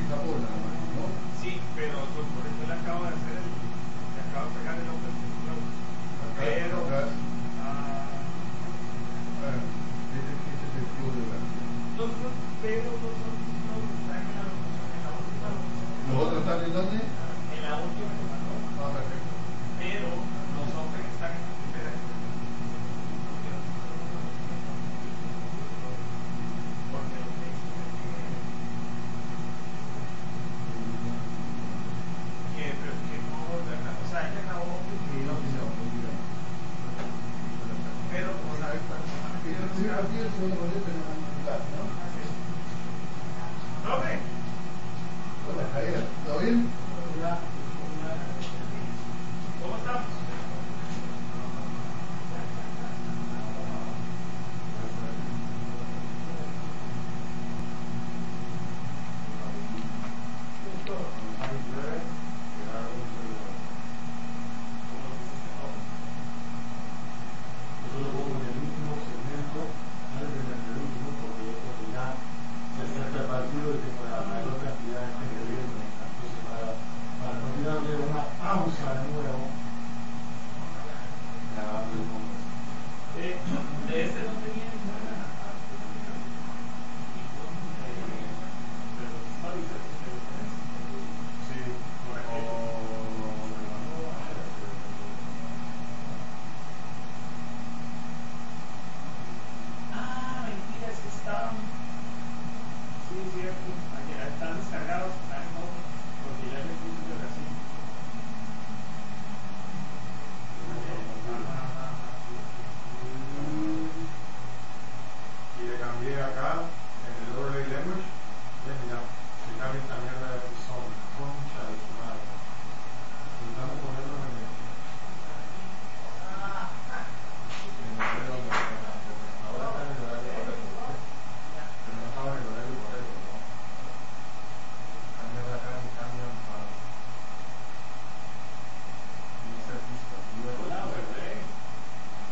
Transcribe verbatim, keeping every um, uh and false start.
Japón, ¿no? Sí, pero yo por eso le acabo de hacer el, le acabo de pegar el Open Flow. Pero, ah, Bueno, ese, ese es el club de la... los dos, pero los otros flows están en la locución, en la última locución. ¿Los otros están en dónde? En la última que mandó. Ah, perfecto. Pero los Open están en la primera. Porque lo que hice fue que, que, pero que no, o sea, ella grabó Sí, no, sí, no, muy bien. pero como la Y el primer partido, el segundo partido tenemos un lugar, ¿no? ¡Profe! Hola, Javier, ¿todo bien? Hola. ¿Cómo estamos? Yo lo pongo en el último segmento, antes de el último, porque yo creo que ya se acerca el partido y tengo la mayor cantidad de gente viendo. Entonces, para, para no tirarle una pausa de nuevo, grabando el momento. Eh, de este no tenía ninguna. Sí, Ah, mentira, es que estaban. Sí, cierto. Aquí están descargados, están en modo, porque ya les puse de Brasil. Ajá, ajá, ajá. y le cambié acá en el overlay language, ya mira, se cambia esta mierda de zona.